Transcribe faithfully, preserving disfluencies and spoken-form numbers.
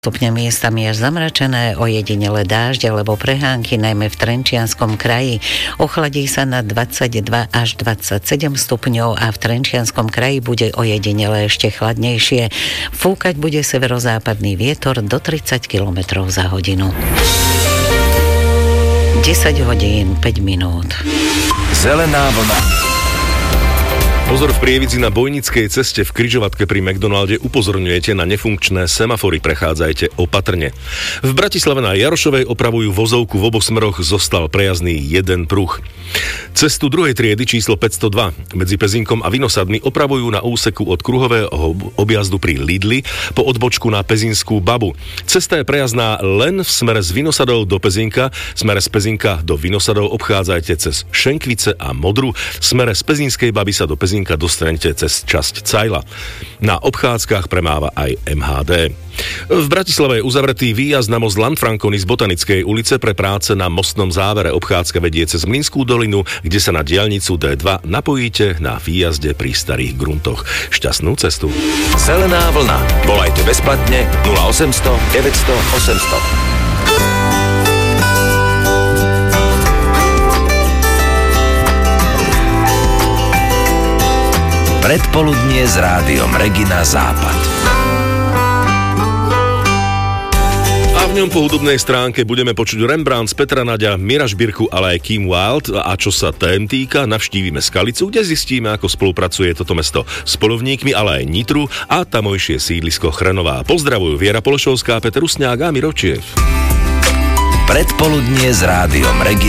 Stupne miestami až zamračené, ojedinele dážď alebo prehánky, najmä v Trenčianskom kraji. Ochladí sa na dvadsaťdva až dvadsaťsedem stupňov a v Trenčianskom kraji bude ojedinele ešte chladnejšie. Fúkať bude severozápadný vietor do tridsať kilometrov za hodinu. desať hodín, päť minút. Zelená vlna. Pozor, v Prievidzi na Bojnickej ceste v križovatke pri McDonalde upozorňujete na nefunkčné semafory, prechádzajte opatrne. V Bratislave na Jarošovej opravujú vozovku, v oboch smeroch zostal prejazdný jeden pruh. Cestu druhej triedy číslo päťstodva medzi Pezinkom a Vinosadmi opravujú na úseku od kruhového objazdu pri Lidli po odbočku na Pezinskú Babu. Cesta je prejazdná len v smere z Vinosadov do Pezinka, v smere z Pezinka do Vinosadov obchádzajte cez Šenkvice a Modru, v smere z Pezinskej Baby sa do Pezinka dostanete cez časť Cajla. Na obchádzkach premáva aj em há dé. V Bratislave je uzavretý výjazd na most Lanfranconi z Botanickej ulice pre práce na mostnom závere. Obchádzka vedie cez Mlynskú dolinu, kde sa na diaľnicu dé dva napojíte na výjazde pri Starých gruntoch. Šťastnú cestu. Zelená vlna. Volajte bezplatne nula osemsto deväťsto osemsto. Predpoludnie s rádiom Regina Západ. A v ňom po hudobnej stránke budeme počuť Rembrandt, Petra Naďa, Mira Žbirku, ale aj Kim Wilde. A čo sa tém týka, navštívime Skalicu, kde zistíme, ako spolupracuje toto mesto s poľovníkmi, ale aj Nitru a tamojšie sídlisko Chrenová. Pozdravujú Viera Polešovská, Peter Rusňák a Miro Čiev. Predpoludnie s rádiom Regina.